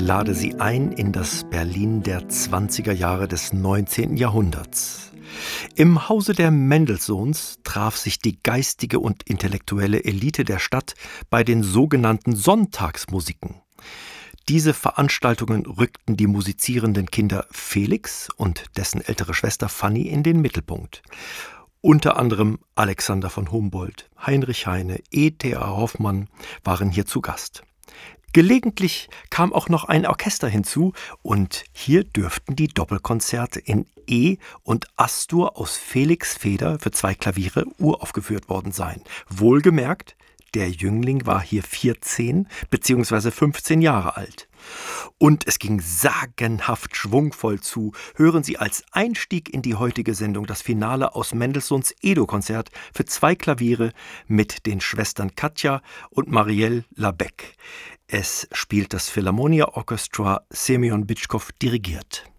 lade Sie ein in das Berlin der 20er Jahre des 19. Jahrhunderts. Im Hause der Mendelssohns traf sich die geistige und intellektuelle Elite der Stadt bei den sogenannten Sonntagsmusiken. Diese Veranstaltungen rückten die musizierenden Kinder Felix und dessen ältere Schwester Fanny in den Mittelpunkt. Unter anderem Alexander von Humboldt, Heinrich Heine, E.T.A. Hoffmann waren hier zu Gast. Gelegentlich kam auch noch ein Orchester hinzu und hier dürften die Doppelkonzerte in E- und As-Dur aus Felix Feder für 2 Klaviere uraufgeführt worden sein. Wohlgemerkt, der Jüngling war hier 14 bzw. 15 Jahre alt. Und es ging sagenhaft schwungvoll zu. Hören Sie als Einstieg in die heutige Sendung das Finale aus Mendelssohns Edo-Konzert für 2 Klaviere mit den Schwestern Katja und Marielle Labec. Es spielt das Philharmonia Orchestra, Semyon Bitschkow dirigiert.